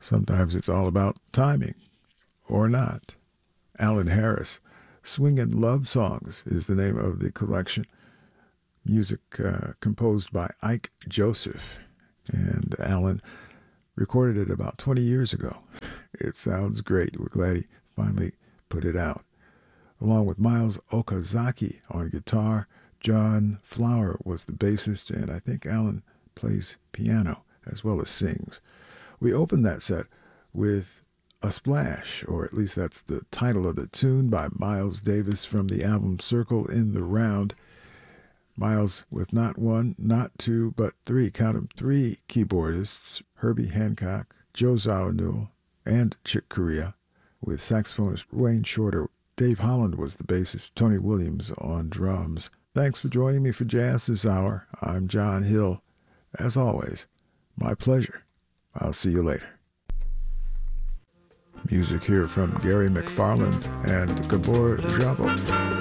Sometimes it's all about timing, or not. Alan Harris, Swingin' Love Songs is the name of the collection. Music composed by Ike Joseph. And Alan recorded it about 20 years ago. It sounds great. We're glad he finally put it out. Along with Miles Okazaki on guitar, John Flower was the bassist, and I think Alan plays piano as well as sings. We opened that set with A Splash, or at least that's the title of the tune, by Miles Davis from the album Circle in the Round. Miles with not one, not two, but three, count them, three keyboardists, Herbie Hancock, Joe Zawinul, and Chick Corea, with saxophonist Wayne Shorter. Dave Holland was the bassist, Tony Williams on drums. Thanks for joining me for Jazz this hour. I'm John Hill. As always, my pleasure. I'll see you later. Music here from Gary McFarland and Gabor Szabo.